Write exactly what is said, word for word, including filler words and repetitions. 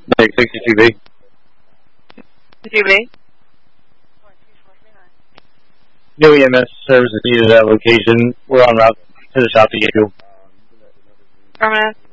Like sixty-two B. sixty-two B. No E M S services needed at that location. We're on route to the shop to get fuel. Affirmative.